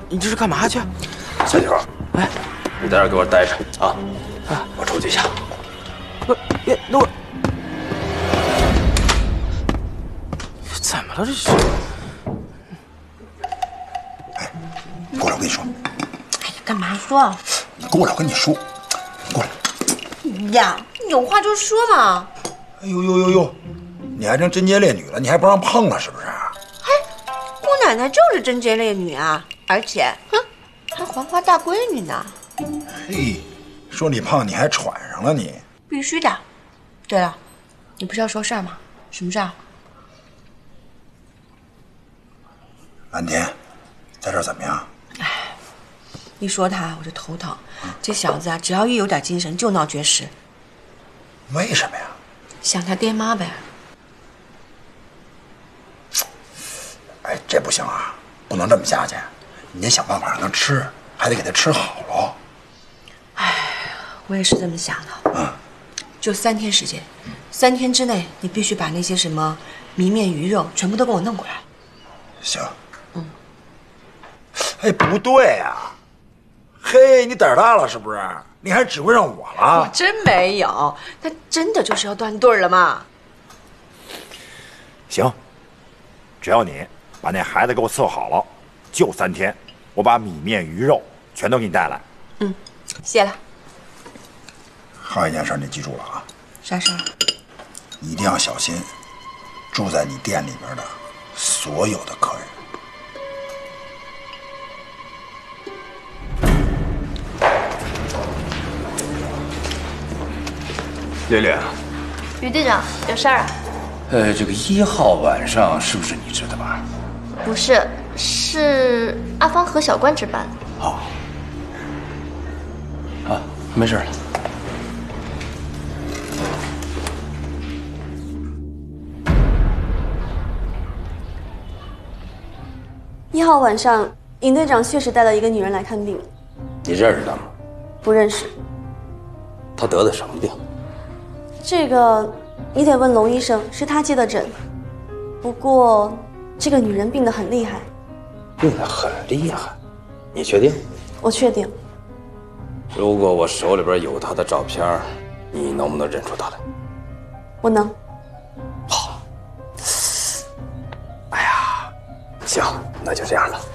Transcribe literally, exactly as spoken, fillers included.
你这是干嘛去？ 三九， 哎， 你在这儿给我待着啊！啊，我出去一下。 不，别，那我怎么了？这是？ 哎，你过来，我跟你说。 哎呀，干嘛说啊？ 你过来，我跟你说。你过来。 呀，有话就说嘛。 哎呦呦呦呦，你还成贞洁烈女了，你还不让碰了是不是？ 哎，姑奶奶就是贞洁烈女啊，而且，哼，还黄花大闺女呢。 嘿，说你胖你还喘上了你？ 必须的。对了，你不是要说事儿吗？什么事儿？ 蓝天，在这儿怎么样？ 哎，一说他我就头疼。这小子啊，只要一有点精神就闹绝食。 为什么呀？ 想他爹妈呗。 哎，这不行啊，不能这么下去，你得想办法让他吃，还得给他吃好了。 哎，我也是这么想的。 嗯， 就三天时间，三天之内你必须把那些什么米面鱼肉全部都给我弄过来。 行。 嗯。 哎，不对呀、啊，嘿，你胆儿大了是不是？你还指挥上我了？ 我真没有，他真的就是要断队了嘛。 行，只要你把那孩子给我伺候好了，就三天，我把米面鱼肉全都给你带来。 嗯，谢了。 还有一件事你记住了啊。 啥事儿？ 你一定要小心，住在你店里边的所有的客人。 略略， 于队长，有事儿啊？ 呃，这个一号晚上是不是你值的班？ 不是，是阿芳和小关值班。 哦，啊，没事了。 一号晚上，尹队长确实带了一个女人来看病。 你认识她吗？ 不认识。 她得的什么病？ 这个你得问龙医生，是他接的诊。不过，这个女人病得很厉害。 病得很厉害，你确定？ 我确定。 如果我手里边有她的照片，你能不能认出她来？ 我能。 好。哎呀，行，那就这样了。